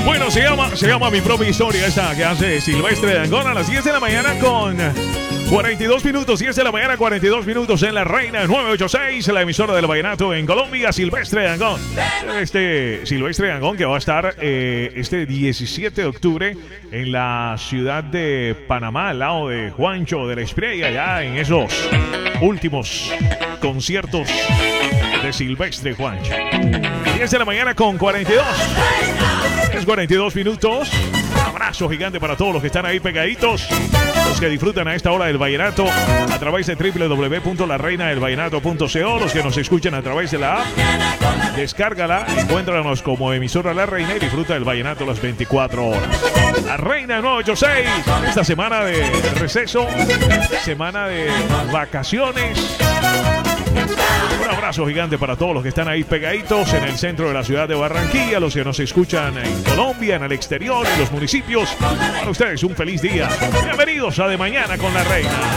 Bueno, se llama Mi Propia Historia, esta que hace Silvestre Dangond a las 10 de la mañana con 42 minutos. 10 de la mañana, 42 minutos en La Reina 986, la emisora del vallenato en Colombia. Silvestre Dangond. Silvestre Dangond que va a estar este 17 de octubre en la ciudad de Panamá, al lado de Juancho de la Espriella, allá en esos últimos conciertos de Silvestre Juancho. 10 de la mañana con 42. Es 42 minutos. Un abrazo gigante para todos los que están ahí pegaditos, los que disfrutan a esta hora del vallenato a través de www.lareinadelvallenato.co, los que nos escuchan a través de la app. Descárgala, encuéntranos como emisora La Reina y disfruta del vallenato las 24 horas. La Reina 986, esta semana de receso, semana de vacaciones. Un abrazo gigante para todos los que están ahí pegaditos en el centro de la ciudad de Barranquilla, los que nos escuchan en Colombia, en el exterior, en los municipios. Para ustedes un feliz día. Bienvenidos a De Mañana con La Reina.